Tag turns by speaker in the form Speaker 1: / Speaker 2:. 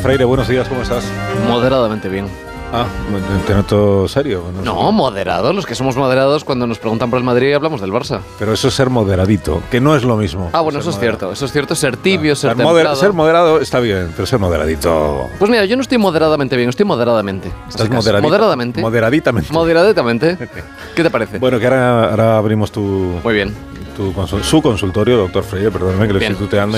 Speaker 1: Freire, buenos días, ¿cómo estás?
Speaker 2: Moderadamente bien.
Speaker 1: Ah, te noto serio.
Speaker 2: No, moderados. Los que somos moderados cuando nos preguntan por el Madrid hablamos del Barça.
Speaker 1: Pero eso es ser moderadito, que no es lo mismo.
Speaker 2: Ah, bueno, eso es cierto. Ser tibio, ser templado.
Speaker 1: Ser moderado está bien, pero ser moderadito...
Speaker 2: Pues mira, yo no estoy moderadamente bien, estoy moderadamente.
Speaker 1: ¿Estás moderadamente?
Speaker 2: Moderaditamente. Moderaditamente. ¿Qué te parece?
Speaker 1: Bueno, que ahora abrimos
Speaker 2: Muy bien.
Speaker 1: su consultorio, doctor Freire, perdóname que lo estoy tuteando.